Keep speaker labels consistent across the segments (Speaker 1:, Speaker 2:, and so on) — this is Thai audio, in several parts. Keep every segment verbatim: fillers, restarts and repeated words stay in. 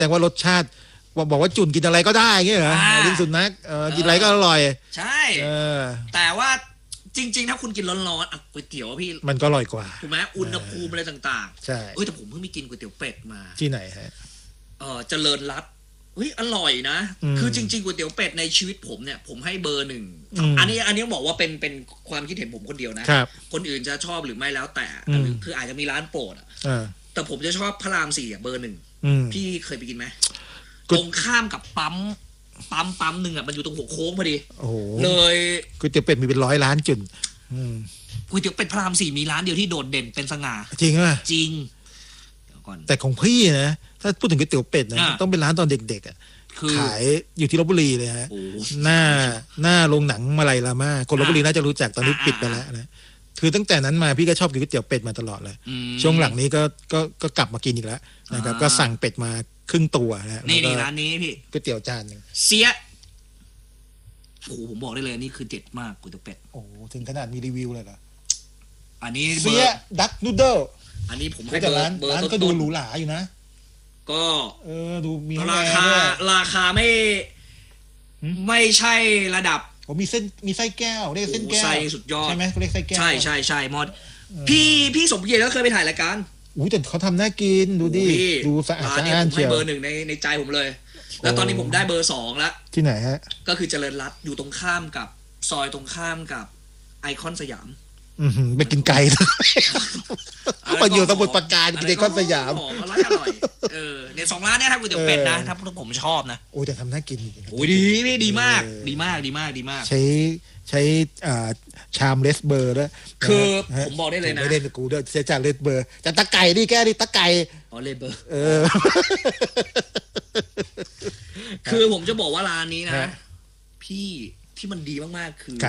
Speaker 1: แต่ว่ารสชาติบอกว่าจุ่นกินอะไรก็ได้เงี้ยเหรอลิ้นสุนัขเออกินอะไรก็อร่อย
Speaker 2: ใช่แต่ว่าจริงๆถ้าคุณกินร้อนๆอ่ะก๋วยเตี๋ยวพี่
Speaker 1: มันก็อร่อยกว่า
Speaker 2: ถูกไหมอุณหภูมิอะไรต่าง
Speaker 1: ๆใช่
Speaker 2: เอ้ยแต่ผมเพิ่งไปกินก๋วยเตี๋ยวเป็ดมา
Speaker 1: ที่ไหนฮะ
Speaker 2: เออเจริญรัตน์เฮ้ยอร่อยนะคือจริงๆก๋วยเตี๋ยวเป็ดในชีวิตผมเนี่ยผมให้เบอร์หนึ่งอันนี้อันนี้บอกว่าเป็นเป็นความคิดเห็นผมคนเดียวนะคนอื่นจะชอบหรือไม่แล้วแต่คืออาจจะมีร้านโปรดอ่ะแต่ผมจะชอบพระรามสี่อ่ะเบอร์หนึ่งพี่เคยไปกินไหมตรงข้ามกับปั๊มปั๊มปั๊มหนึ่งอ่ะมันอยู่ตรงหัวโค้งพอดีเลย
Speaker 1: ก๋วยเตี๋ยวเป็ดมีเป็นร้อยร้านจุน
Speaker 2: ก๋วยเตี๋ยวเป็ดพระรามสี่มีร้านเดียวที่โดดเด่นเป็นสง่า
Speaker 1: จริงไหม
Speaker 2: จริง
Speaker 1: แต่ของพี่นะถ้าพูดถึงก๋วยเตี๋ยวเป็ดนะต้องเป็นร้านตอนเด็กๆอ่ะขายอยู่ที่ลพบุรีเลยฮะหน้าหน้าโรงหนังมาลัยรามาคนลพบุรีน่าจะรู้จักตอนนี้ปิดไปแล้วนะคือตั้งแต่นั้นมาพี่ก็ชอบกินก๋วยเตี๋ยวเป็ดมาตลอดเลยช่วงหลังนี้ก็ก็ก็กลับมากินอีกแล้วนะครับก็สั่งเป็ดมาครึ่งตัวนะ
Speaker 2: นี่นี่ร้านนี้พี่
Speaker 1: ก๋วยเตี๋ยวจานนึง
Speaker 2: เสียโอ้ผมบอกได้เลยนี่คือเด็ดมากก๋วยเตี๋ยวเป็ด
Speaker 1: โอ้ถึงขนาดมีรีวิวเลยเหรอ
Speaker 2: อันนี้
Speaker 1: เสียดักนูเดิล
Speaker 2: อันนี้ผมให้เบอร์เบอร์
Speaker 1: ร้านก็ดูหรูหราอยู่นะ
Speaker 2: ก็
Speaker 1: เออดูมี
Speaker 2: ราคาราคาไม่ไม่ใช่ระดับ
Speaker 1: ผมมีเส้นมีไส้แก้วเรียกเส้นแก้ว
Speaker 2: ไส้สุดยอด
Speaker 1: ใช่ไหมเขาเรียกไส้แก้ว
Speaker 2: ใช่ใช่ใช่มอดพี่พี่สมเกียรติก็เคยไปถ่ายรายการ
Speaker 1: อู้แต่เขาทำน่ากินดูดิดูสะอาดสะอ้าน
Speaker 2: เชียวเบอร์หนึ่งในในใจผมเลยแล้วตอนนี้ผมได้เบอร์สองแล้ว
Speaker 1: ที่ไหนฮะ
Speaker 2: ก็คือเจริญรัตน์อยู่ตรงข้ามกับซอยตรงข้ามกับไอคอนสยาม
Speaker 1: อืมไปกินไก่มาอยู่สมุทรปราการกินไอคอนสยาม
Speaker 2: อร่อยอร่อยเออเนี่ยสองร้านเนี่ยถ้าก๋วยเตี๋ยวเป็ดนะถ้าผมชอบนะ
Speaker 1: โอ้แต่ทำน่ากิน
Speaker 2: โอ้ดีพี่ดีมากดีมากดีมากดีมาก
Speaker 1: ใช้ใช้ชามเลสเบอร์ด้วย
Speaker 2: คือผมบอกได้เลยนะ
Speaker 1: ไม่เล่นกูด้วยใช้จานเลสเบอร์จะตะไก่นี่แกนี่ตะไก่
Speaker 2: อ๋อเลสเบอร์เออคือผมจะบอกว่าร้านนี้นะพี่ที่มันดีมากๆคือ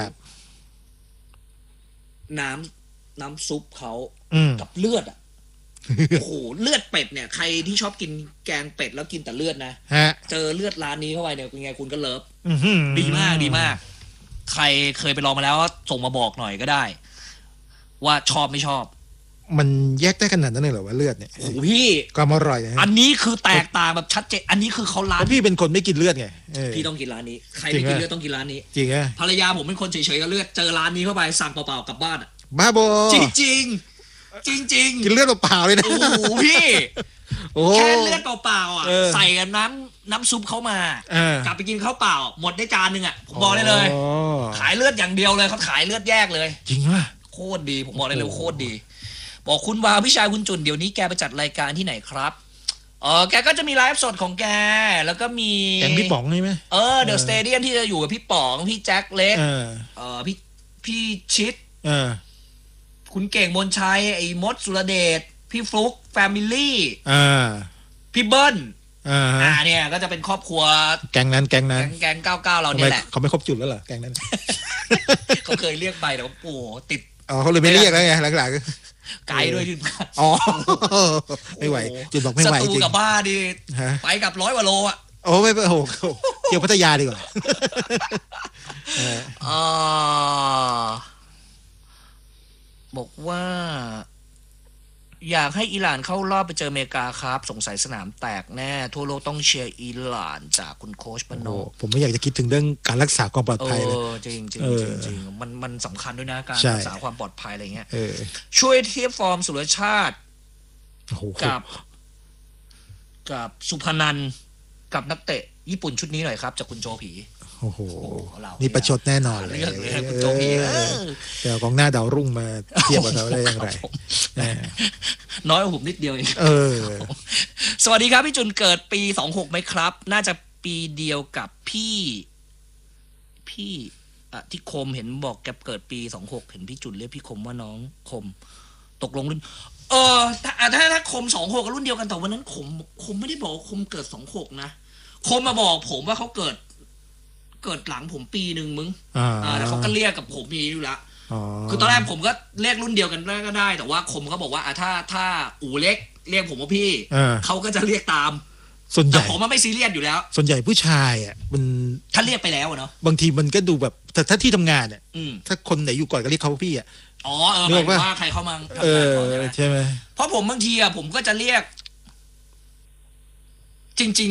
Speaker 2: น้ำน้ำซุปเขากับเลือดอ่ะโอ้โหเลือดเป็ดเนี่ยใครที่ชอบกินแกงเป็ดแล้วกินแต่เลือดนะเจอเลือดร้านนี้เข้าไปเนี่ยเป็นไงคุณก็เลิฟดีมากดีมากใครเคยไปลองมาแล้วส่งมาบอกหน่อยก็ได้ว่าชอบไม่ชอบ
Speaker 1: มันแยกได้ขนาดนั้นเลยเหรอว่าเลือดเนี่ย
Speaker 2: โอ้พี่
Speaker 1: ความอร่อยนะ
Speaker 2: อันนี้คือแตกต่างแบบชัดเจนอันนี้คือเขาร้าน
Speaker 1: พี่เป็นคนไม่กินเลือดไง
Speaker 2: พี่ต้องกินร้านนี้ใครไม่กินเลือดต้องกินร้านนี้
Speaker 1: จริงอ่ะ
Speaker 2: ภรรยาผมเป็นคนเฉยๆกับเลือดเจอร้านนี้เข้าไปสั่งเปล่าๆกลับบ้านอ่ะ
Speaker 1: บ้าบอ
Speaker 2: จริงจริงจริงจริง
Speaker 1: กินเลือดเปล่าเลยนะ
Speaker 2: โอ้โหพี่แค่เลือดเปล่าๆอ่ะใส่กับน้ำน้ำซุปเข้ามากลับไปกินข้าวเปล่าหมดได้จานนึงอ่ะผมบอกได้เลยขายเลือดอย่างเดียวเลยเขาขายเลือดแยกเลย
Speaker 1: จริงป่ะ
Speaker 2: โคตรดีผมบอกได้เลยโคตรดีบอกคุณวาวพี่ชายคุณจุนเดี๋ยวนี้แกไปจัดรายการที่ไหนครับเออแกก็จะมีไลฟ์สดของแกแล้วก็มี
Speaker 1: แกงพี่ป๋องใช่ไหม
Speaker 2: เออเดอะสเตเดียมที่จะอยู่กับพี่ป๋องพี่แจ็คเล็กเออพี่พี่ชิด
Speaker 1: เออ
Speaker 2: คุณเก่งมนชัยไอ้มดสุรเดชพี่ฟลุ๊กแฟมิลี่
Speaker 1: อ่า
Speaker 2: พี่เบิ้ล
Speaker 1: อ่า
Speaker 2: อ่าเนี่ยก็จะเป็นครอบครัว
Speaker 1: แกงนั้นแกงนั้น
Speaker 2: แกงเก้าเก้าเราเนี่ยแหละ
Speaker 1: เขาไม่ครบจุดแล้วเหรอแกงนั้น
Speaker 2: เขาเคยเรียกไปแต่ว่าโอ้ติด
Speaker 1: อ๋อเขาเลยไม่เรียกแล้วไงหลัง
Speaker 2: ๆไกลด้วยจุด
Speaker 1: อ๋อไม่ไหวจุดบอกไม่ไหวจริง
Speaker 2: สตูกับบ้าดิไปกับร้อยกว่าโลอ่ะ
Speaker 1: โอ้ไม่โอ้โหเที่ยวพัทยาดีกว่า
Speaker 2: อ่าบอกว่าอยากให้อิหร่านเข้ารอบไปเจออเมริกาครับสงสัยสนามแตกแน่ทั่วโลกต้องเชียร์อิหร่านจากคุณโค้ชปโน
Speaker 1: ผมไม่อยากจะคิดถึงเรื่องการรักษาความปลอดภัยเลย
Speaker 2: จริงจริงจริงมันมันสำคัญด้วยนะการรักษาความปลอดภัยอะไรเงี้ยช่วยเทียบฟอร์มสุรชาติกับกับสุพนันกับนักเตะญี่ปุ่นชุดนี้หน่อยครับจากคุณโจผี
Speaker 1: โอ้โหนี่ประชดแน่นอนเลย
Speaker 2: คุณโจผี
Speaker 1: เดี๋ยวกองหน้าดาวรุ่งมาเทียบกับเขาได้อย่างไร
Speaker 2: น้อยกว่าผมนิดเดียวเอง
Speaker 1: เออ
Speaker 2: สวัสดีครับพี่จุนเกิดปีสองหกไหมครับน่าจะปีเดียวกับพี่พี่อ่ะที่คมเห็นบอกแกเกิดปีสองหกเห็นพี่จุนเรียกพี่คมว่าน้องคมตกลงรุ่นเออถ้าถ้าถ้าคมสองหกกับรุ่นเดียวกันแต่วันนั้นคมคมไม่ได้บอกคมเกิดสองหกนะคมมาบอกผมว่าเขาเกิดเกิดหลังผมปีหนึ่งมึงอ่าแล้วเขาก็เรียกกับผมมีอยู่แล้วคือตอนแรกผมก็เรียกรุ่นเดียวกันก็ได้แต่ว่าคมเขาบอกว่าถ้าถ้าอู่เล็กเรียกผมว่าพี่เขาก็จะเรียกตาม
Speaker 1: ส่วนใหญ่
Speaker 2: แต่ผมมันไม่ซีเรียสอยู่แล้ว
Speaker 1: ส่วนใหญ่ผู้ชายอ่ะมัน
Speaker 2: ถ้าเรียกไปแล้วเนาะ
Speaker 1: บางทีมันก็ดูแบบแต่ถ้าที่ทำงานเนี่ยถ้าคนไหนอยู่ก่อนก็เรียกเขาพี่อ่ะ
Speaker 2: อ๋อเออหมายว่าใครเข้ามาทำงานก่อน
Speaker 1: ใช่ไหม
Speaker 2: เพราะผมบางทีอ่ะผมก็จะเรียกจริงๆ